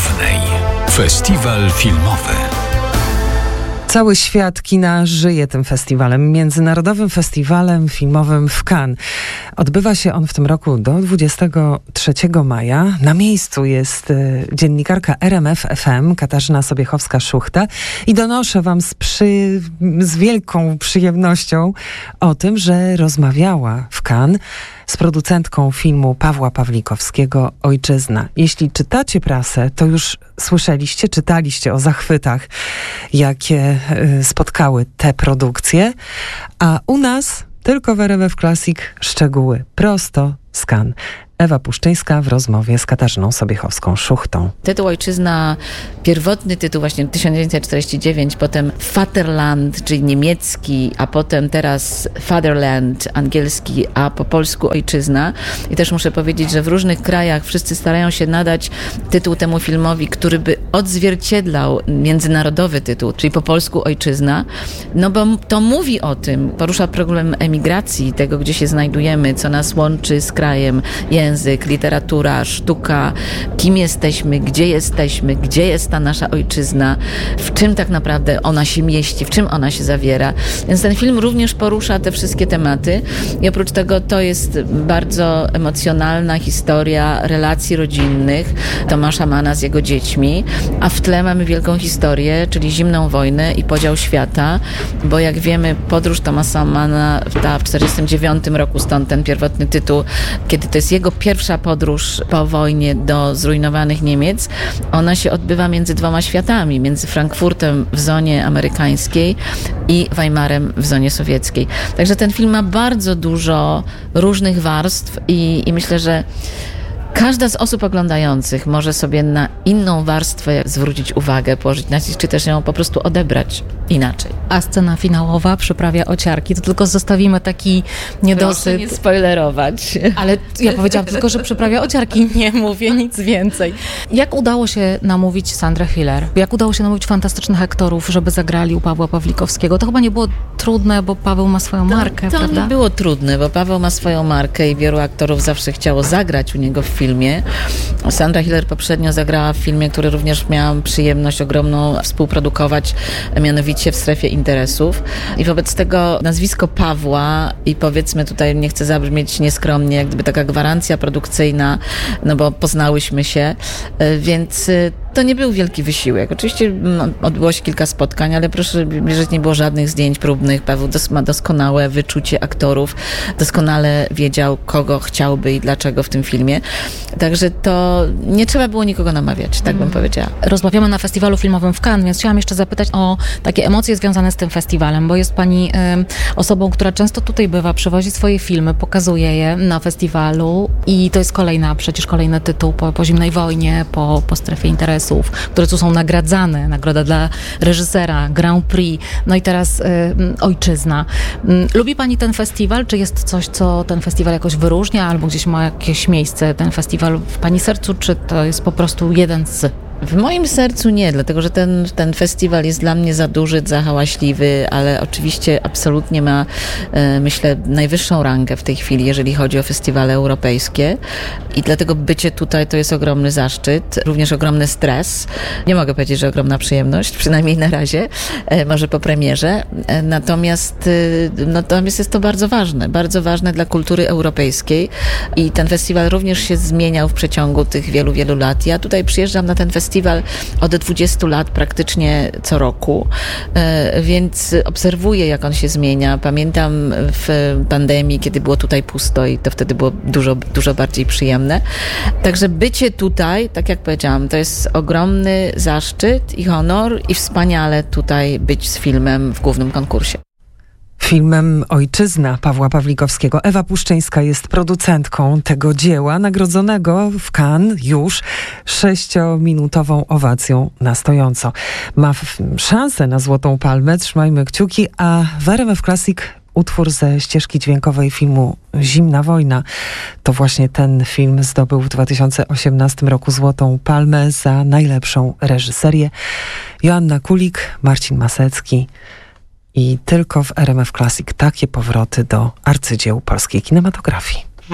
Głównej. Festiwal filmowy. Cały świat kina żyje tym festiwalem, Międzynarodowym Festiwalem Filmowym w Cannes. Odbywa się on w tym roku do 23 maja. Na miejscu jest dziennikarka RMF FM Katarzyna Sobiechowska-Szuchta i donoszę wam z wielką przyjemnością o tym, że rozmawiała w Cannes z producentką filmu Pawła Pawlikowskiego Ojczyzna. Jeśli czytacie prasę, to już słyszeliście, czytaliście o zachwytach, jakie spotkały te produkcje, a u nas tylko w RMF Classic szczegóły prosto z Cannes. Ewa Puszczyńska w rozmowie z Katarzyną Sobiechowską-Szuchtą. Tytuł Ojczyzna, pierwotny tytuł właśnie 1949, potem Vaterland, czyli niemiecki, a potem teraz Fatherland, angielski, a po polsku Ojczyzna. I też muszę powiedzieć, że w różnych krajach wszyscy starają się nadać tytuł temu filmowi, który by odzwierciedlał międzynarodowy tytuł, czyli po polsku Ojczyzna. No bo to mówi o tym, porusza problem emigracji, tego gdzie się znajdujemy, co nas łączy z krajem, język, literatura, sztuka, kim jesteśmy, gdzie jest ta nasza ojczyzna, w czym tak naprawdę ona się mieści, w czym ona się zawiera. Więc ten film również porusza te wszystkie tematy i oprócz tego to jest bardzo emocjonalna historia relacji rodzinnych Tomasza Manna z jego dziećmi, a w tle mamy wielką historię, czyli zimną wojnę i podział świata, bo jak wiemy, podróż Tomasa Manna w 1949 roku, stąd ten pierwotny tytuł, kiedy to jest jego pierwsza podróż po wojnie do zrujnowanych Niemiec, ona się odbywa między dwoma światami, między Frankfurtem w zonie amerykańskiej i Weimarem w zonie sowieckiej. Także ten film ma bardzo dużo różnych warstw i myślę, że każda z osób oglądających może sobie na inną warstwę zwrócić uwagę, położyć nacisk, czy też ją po prostu odebrać inaczej. A scena finałowa przyprawia ociarki. To tylko zostawimy taki niedosyt. Proszę nie spoilerować. Ale ja powiedziałam tylko, że przyprawia ociarki. Nie mówię nic więcej. Jak udało się namówić Sandrę Hüller? Jak udało się namówić fantastycznych aktorów, żeby zagrali u Pawła Pawlikowskiego? To chyba nie było trudne, bo Paweł ma swoją markę, to prawda? Nie było trudne, bo Paweł ma swoją markę i wielu aktorów zawsze chciało zagrać u niego w filmie. Sandra Hüller poprzednio zagrała w filmie, który również miałam przyjemność ogromną współprodukować, mianowicie W strefie interesów. I wobec tego nazwisko Pawła i powiedzmy tutaj, nie chcę zabrzmieć nieskromnie, jak gdyby taka gwarancja produkcyjna, no bo poznałyśmy się, więc to nie był wielki wysiłek. Oczywiście odbyło się kilka spotkań, ale proszę wierzyć, nie było żadnych zdjęć próbnych. Paweł ma doskonałe wyczucie aktorów, doskonale wiedział, kogo chciałby i dlaczego w tym filmie. Także to nie trzeba było nikogo namawiać, tak bym powiedziała. Rozmawiamy na festiwalu filmowym w Cannes, więc chciałam jeszcze zapytać o takie emocje związane z tym festiwalem, bo jest pani osobą, która często tutaj bywa, przywozi swoje filmy, pokazuje je na festiwalu i to jest przecież kolejny tytuł po zimnej wojnie, po strefie interesów, które tu są nagradzane. Nagroda dla reżysera, Grand Prix, no i teraz Ojczyzna. Lubi pani ten festiwal? Czy jest coś, co ten festiwal jakoś wyróżnia, albo gdzieś ma jakieś miejsce ten festiwal w pani sercu, czy to jest po prostu jeden z... W moim sercu nie, dlatego że ten festiwal jest dla mnie za duży, za hałaśliwy, ale oczywiście absolutnie ma, myślę, najwyższą rangę w tej chwili, jeżeli chodzi o festiwale europejskie i dlatego bycie tutaj to jest ogromny zaszczyt, również ogromny stres. Nie mogę powiedzieć, że ogromna przyjemność, przynajmniej na razie, może po premierze. Natomiast jest to bardzo ważne dla kultury europejskiej i ten festiwal również się zmieniał w przeciągu tych wielu, wielu lat. Ja tutaj przyjeżdżam na ten festiwal od 20 lat praktycznie co roku, więc obserwuję, jak on się zmienia. Pamiętam w pandemii, kiedy było tutaj pusto i to wtedy było dużo bardziej przyjemne. Także bycie tutaj, tak jak powiedziałam, to jest ogromny zaszczyt i honor i wspaniale tutaj być z filmem w głównym konkursie. Filmem Ojczyzna Pawła Pawlikowskiego. Ewa Puszczyńska jest producentką tego dzieła, nagrodzonego w Cannes już 6-minutową owacją na stojąco. Ma szansę na Złotą Palmę, trzymajmy kciuki, a w RMF Classic utwór ze ścieżki dźwiękowej filmu Zimna wojna. To właśnie ten film zdobył w 2018 roku Złotą Palmę za najlepszą reżyserię. Joanna Kulik, Marcin Masecki. I tylko w RMF Classic takie powroty do arcydzieł polskiej kinematografii.